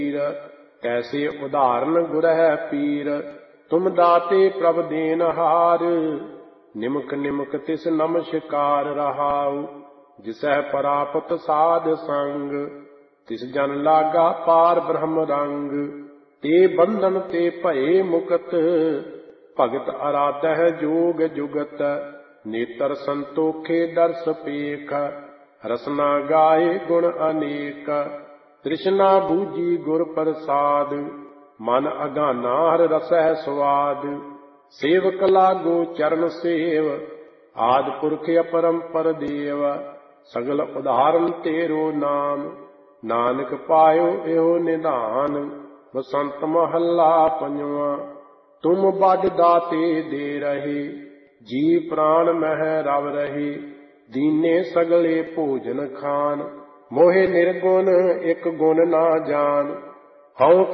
कैसे उदाहरण गुरह पीर। तुम दाते प्रभ देनहार, निमक निमक तिस नमस्कार रहाउ। जिसह परापत साध संग, तिस जन लागा पार ब्रह्म रंग। ते बंधन ते भये मुकत, भगत आराधह जोग जुगत। नेतर संतोखे दर्श पेख, रसना गाए गुण अनेक। तृष्णा बूझी गुर प्रसाद, मन अगाना हर रसह स्वाद। सेवक लागो चरण सेव, आद पुरख अपरंपर देव। सगल उदाहरण तेरो नाम, नानक पायो एहो निधान। बसंत महला पंजवा। तुम बड दाते दे रहे, जी प्राण मह रव रहे। दीने सगले भोजन खान, मोहे निर्गुण एक गुण ना जान। हऊँ